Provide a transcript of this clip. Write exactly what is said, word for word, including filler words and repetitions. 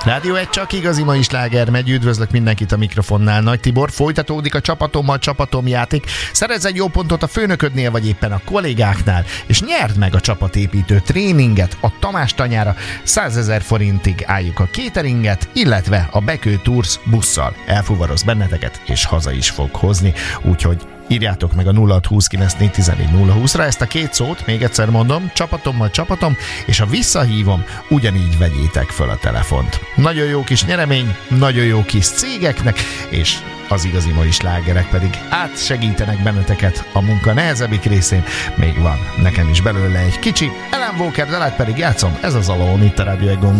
Rádió egy csak igazi mai sláger megy, üdvözlök mindenkit a mikrofonnál, Nagy Tibor, folytatódik a csapatommal csapatom játék, szerezz egy jó pontot a főnöködnél, vagy éppen a kollégáknál, és nyerd meg a csapatépítő tréninget a Tamás tanyára, százezer forintig álljuk a cateringet, illetve a Bekő Tours busszal elfuvaroz benneteket, és haza is fog hozni, úgyhogy írjátok meg a nulla hat huszonkilenc négyszáztizennégy nulla húszra ezt a két szót, még egyszer mondom, csapatommal csapatom, és ha visszahívom, ugyanígy vegyétek föl a telefont. Nagyon jó kis nyeremény, nagyon jó kis cégeknek, és az igazi mai slágerek pedig átsegítenek benneteket a munka nehezebbik részén. Még van nekem is belőle egy kicsi. Ellen Walker dalát pedig játszom, ez az Alone itt a Rádió egy